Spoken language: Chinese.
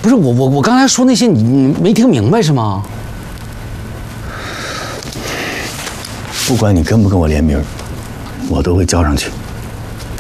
不是我刚才说那些你没听明白是吗？ 不管你跟不跟我联名，我都会交上去。